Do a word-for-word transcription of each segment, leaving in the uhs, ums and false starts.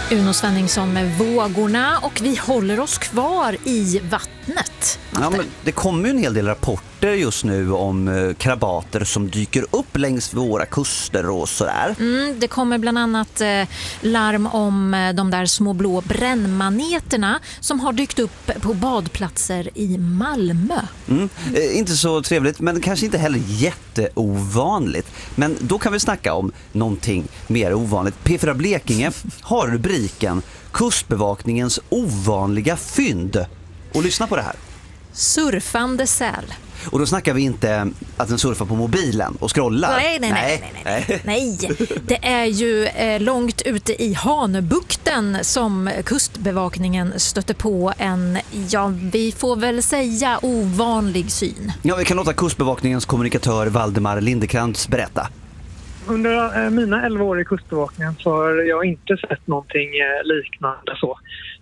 Uno Svenningsson med Vågorna, och vi håller oss kvar i vattnet. Ja, men det kommer ju en hel del rapporter just nu om eh, krabater som dyker upp längs våra kuster och sådär. Mm, det kommer bland annat eh, larm om eh, de där små blå brännmaneterna som har dykt upp på badplatser i Malmö. Mm. Eh, inte så trevligt, men kanske inte heller jätteovanligt. Men då kan vi snacka om någonting mer ovanligt. P fyra Blekinge har rubriken Kustbevakningens ovanliga fynd. Och lyssna på det här. Surfande säl. Och då snackar vi inte att den surfar på mobilen och scrollar. Nej, nej, nej, nej, nej, nej. nej. Det är ju eh, långt ute i Hanöbukten som Kustbevakningen stötte på en, ja, vi får väl säga ovanlig syn. Ja, vi kan låta Kustbevakningens kommunikatör Valdemar Lindekrantz berätta. Under mina elva år i Kustbevakningen så har jag inte sett någonting liknande så.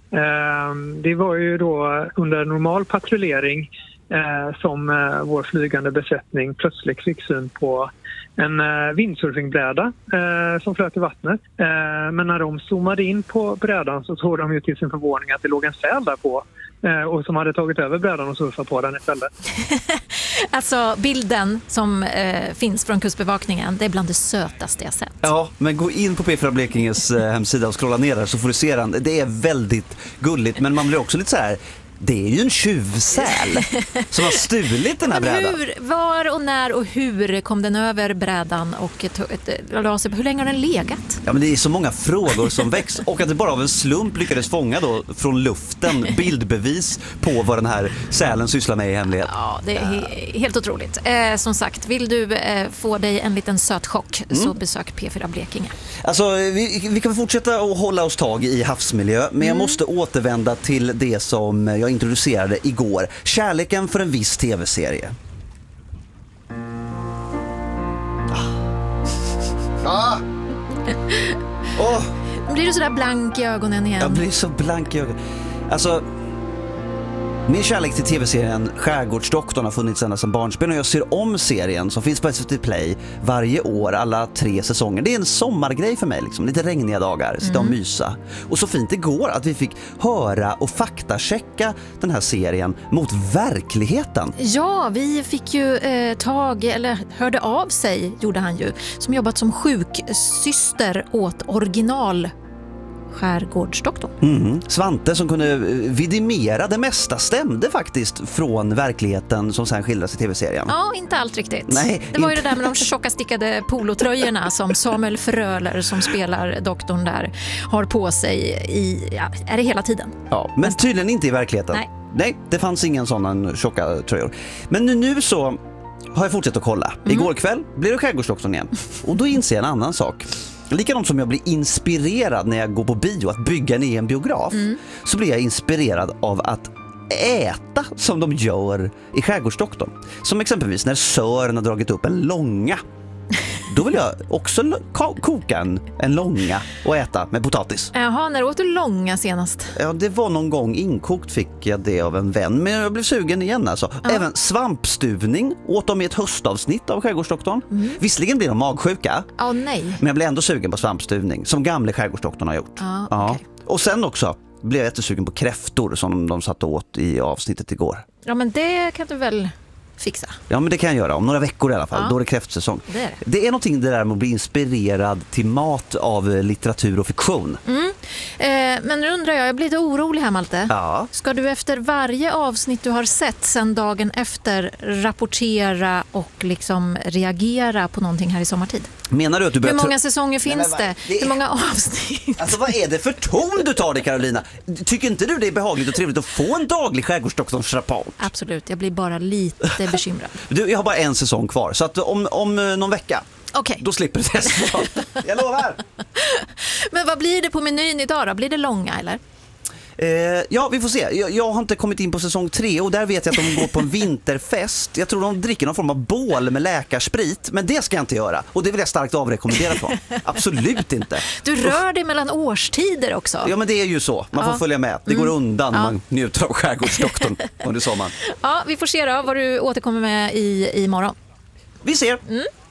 Det var ju då under normal patrullering som vår flygande besättning plötsligt fick syn på en windsurfingbräda som flöt i vattnet. Men när de zoomade in på brädan så såg de ju till sin förvåning att det låg en säl där på och som hade tagit över brädan och surfat på den istället. Alltså bilden som eh, finns från Kustbevakningen, det är bland det sötaste jag sett. Ja, men gå in på P fyra Blekinges eh, hemsida och scrolla ner där så får du se den. Det är väldigt gulligt, men man blir också lite så här. Det är ju en tjuvsäl som har stulit den här brädan. Hur, var och när och hur kom den över brädan och ett, ett, ett, hur länge har den legat? Ja, men det är så många frågor som väcks och att det bara av en slump lyckades fånga då från luften bildbevis på vad den här sälen sysslar med i hemlighet. Ja, det är he- helt otroligt. Eh, som sagt, vill du eh, få dig en liten söt chock mm. så besök P fyra Blekinge. Alltså, vi, vi kan fortsätta att hålla oss tag i havsmiljö, men mm. jag måste återvända till det som jag introducerade igår. Kärleken för en viss tv-serie. Ah. Oh. Blir du sådär blank i ögonen igen? Jag blir så blank i ögonen. Alltså, min kärlek till tv-serien Skärgårdsdoktorn har funnits ända sedan barnsben och jag ser om serien som finns på S V T Play varje år, alla tre säsonger. Det är en sommargrej för mig, liksom. Lite regniga dagar, sitta och mysa. Och så fint det går att vi fick höra och faktachecka den här serien mot verkligheten. Ja, vi fick ju eh, tag, eller hörde av sig, gjorde han ju, som jobbat som sjuksyster åt original Skärgårdsdoktorn. Mm. Svante som kunde vidimera det mesta stämde faktiskt från verkligheten som sen skildras i tv-serien. Ja, inte allt riktigt. Nej, det var inte. ju det där med de tjocka stickade polotröjorna som Samuel Fröler som spelar doktorn där har på sig i, ja, är det hela tiden. Ja, men tydligen inte i verkligheten. Nej. Nej, det fanns ingen sån tjocka tröjor. Men nu, nu så har jag fortsatt att kolla. Mm. Igår kväll blev det Skärgårdsdoktorn igen. Och då inser jag en annan sak. Likadant som jag blir inspirerad när jag går på bio att bygga en egen biograf mm. så blir jag inspirerad av att äta som de gör i Skärgårdsdoktorn. Som exempelvis när Sören har dragit upp en långa. Då vill jag också ko- koka en, en långa och äta med potatis. Jaha, när åt du långa senast? Ja, det var någon gång inkokt fick jag det av en vän. Men jag blev sugen igen alltså. Ja. Även svampstuvning åt de i ett höstavsnitt av Skärgårdsdoktorn. Mm. Visserligen blir de magsjuka. Oh, nej. Men jag blev ändå sugen på svampstuvning. Som gamle Skärgårdsdoktorn har gjort. Ah, ja. Okay. Och sen också blev jag jättesugen på kräftor som de satt åt i avsnittet igår. Ja, men det kan du väl fixa. Ja, men det kan jag göra om några veckor i alla fall. Ja. Då är det kräftsäsong. Det är, det. det är någonting det där med att bli inspirerad till mat av litteratur och fiktion. Mm. Eh, men nu undrar jag, jag blir lite orolig här, Malte. Ja. Ska du efter varje avsnitt du har sett sen dagen efter rapportera och liksom reagera på någonting här i sommartid? Menar du att du börjar... Hur många säsonger finns Nej, det? det? Hur många avsnitt? Alltså vad är det för ton du tar dig, Carolina? Tycker inte du det är behagligt och trevligt att få en daglig Skärgårdsdoktorns rapport? Absolut, jag blir bara lite bekymrad. Du, jag har bara en säsong kvar, så att om, om någon vecka okay. då slipper du det. Jag lovar. Men vad blir det på menyn idag då? Blir det långa eller? Eh, ja, vi får se. Jag, jag har inte kommit in på säsong tre och där vet jag att de går på en vinterfest. Jag tror de dricker någon form av bål med läkarsprit, men det ska jag inte göra. Och det vill jag starkt avrekommendera från. Absolut inte. Du rör dig mellan årstider också. Ja, men det är ju så. Man får ja. följa med. Det går mm. undan när ja. man njuter av Skärgårdsdoktorn under sommaren. Ja, vi får se då vad du återkommer med i, i morgon. Vi ser. Mm.